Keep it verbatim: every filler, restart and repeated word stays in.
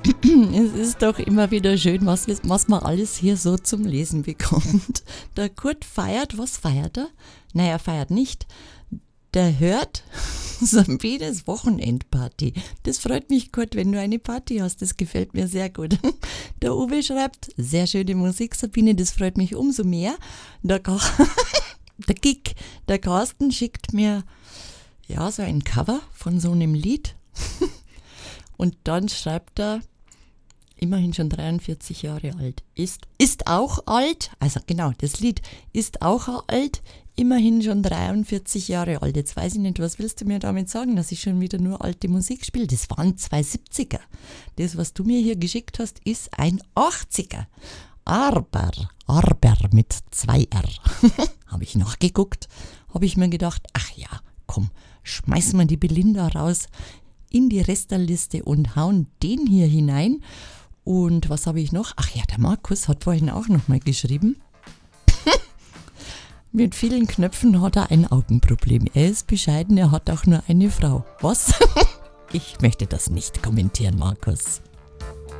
Es ist doch immer wieder schön, was, was man alles hier so zum Lesen bekommt. Der Kurt feiert, was feiert er? Naja, er feiert nicht. Der hört Sabines Wochenendparty. Das freut mich, Kurt, wenn du eine Party hast. Das gefällt mir sehr gut. Der Uwe schreibt, sehr schöne Musik, Sabine, das freut mich umso mehr. Der, Ka- der Gig, der Carsten schickt mir ja so ein Cover von so einem Lied. Und dann schreibt er, immerhin schon dreiundvierzig Jahre alt. Ist, ist auch alt, also genau, das Lied ist auch alt, immerhin schon dreiundvierzig Jahre alt. Jetzt weiß ich nicht, was willst du mir damit sagen, dass ich schon wieder nur alte Musik spiele? Das waren zwei siebziger. Das, was du mir hier geschickt hast, ist ein achtziger. Aber, aber mit zwei R. Habe ich nachgeguckt, habe ich mir gedacht, ach ja, komm, schmeißen wir die Belinda raus in die Resterliste und hauen den hier hinein. Und was habe ich noch? Ach ja, der Markus hat vorhin auch noch mal geschrieben. Mit vielen Knöpfen hat er ein Augenproblem. Er ist bescheiden, er hat auch nur eine Frau. Was? Ich möchte das nicht kommentieren, Markus.